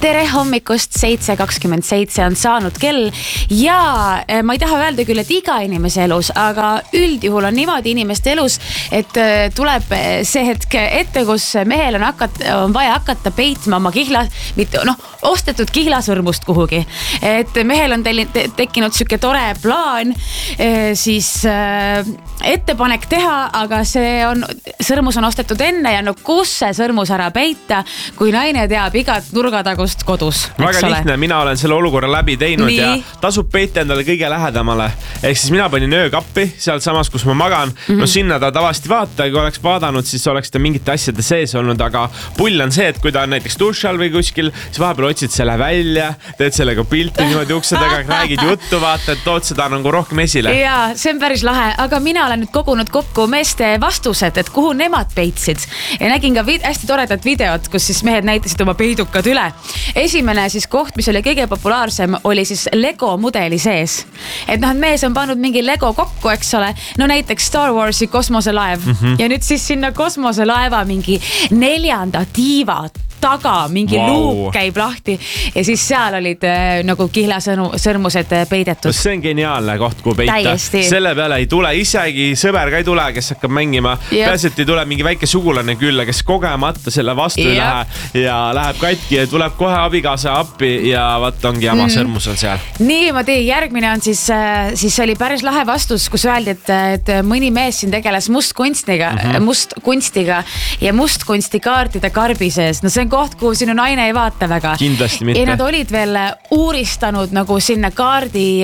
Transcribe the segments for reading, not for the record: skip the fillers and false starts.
Tere hommikust, 7:27 on saanud kell ja ma ei taha öelda küll, et iga inimese elus, aga üldjuhul on niimoodi inimeste elus, et tuleb see hetk ette, kus mehel on vaja hakata peitma oma ostetud kihlasõrmust kuhugi. Et mehel on tekkinud siuke tore plaan siis ettepanek teha, aga sõrmus on ostetud enne ja kus see sõrmus ära peita, kui naine teab igat nurgatagust kodus. Väga lihtne, mina olen selle olukorra läbi teinud ja tasub peita endale kõige lähedamale. Ehk siis mina panin öökappi seal samas, kus ma magan. No sinna ta tavaliselt vaata, kui oleks vaadanud, siis oleks ta mingite asjade sees olnud, aga pull on see, et kui ta on näiteks dušal või kuskil, siis vahepeal otsid selle välja, teed sellega pilti niimoodi ukse taga, räägid juttu, vaata, et tood seda nagu rohkem esile. Jaa, see on päris lahe, aga mina olen nüüd kogunud kokku meeste vastused, et kuhu nemad peitsid. Ja nägin ka hästi toredat videot, kus siis mehed näitasid oma peidukad üle. Esimene siis koht, mis oli kõige populaarsem, oli siis Lego mudeli sees. Et mees on pannud mingi Lego kokku, eks ole. No näiteks Star Warsi kosmoselaev. Ja nüüd siis sinna kosmoselaeva mingi 4. tiiva taga mingi luuk käib lahti ja siis seal olid nagu kihlasõrmused peidetud. See on geniaalne koht, kuhu peita. Täiesti. Selle peale ei tule isegi sõber ka ei tule, kes hakkab mängima. Peaasi, et ei tule mingi väike sugulane külla, kes kogemata selle vastu ei lähe ja läheb katki ja tuleb kohe abikaasa appi ja vaat ongi oma sõrmus on seal. Niimoodi, järgmine on siis oli päris lahe vastus, kus öeldi, et mõni mees siin tegeles mustkunstiga ja mustkunstikaartide karbi sees. No see on koht, kuhu sinu naine ei vaata väga. Kindlasti mitte. Ja nad olid veel uuristanud nagu sinna kaardi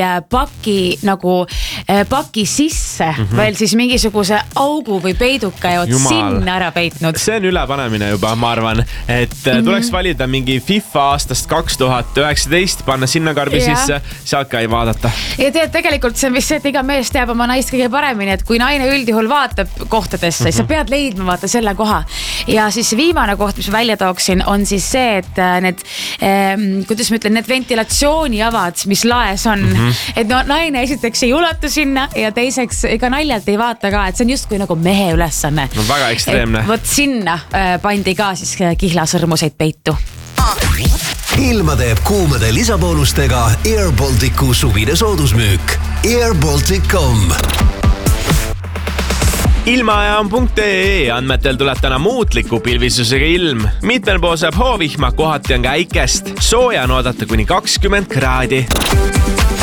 paki sisse veel siis mingisuguse augu või peiduka ja sinna ära peitnud. See on ülepanemine juba, ma arvan, et tuleks valida mingi FIFA aastast 2019, panna sinna karbi sisse, sealt ka ei vaadata. Ja tegelikult see on vist see, et iga mees teab oma naist kõige paremini, et kui naine üldjuhul vaatab kohtadesse, sa pead leidma vaata selle koha. Ja siis viimane koht, mis välja tooksin, on siis see, et kuidas ma ütlen, need ventilatsiooniavad, mis laes on, et naine esiteks ei ulatu sinna ja teiseks ega naljalt ei vaata ka, et see on justkui nagu mehe ülesanne. No väga ekstreemne. Võt sinna pandi ka siis kihlasõrmuseid peitu. Ilma teeb kuumade lisaboonustega Air Balticu suvine soodusmüük. airbaltic.com Ilmaajaam.ee andmetel tuleb täna muutliku pilvisusega ilm. Mitmel pool saab hoovihma, kohati on ka äikest. Sooja on oodata kuni 20 kraadi.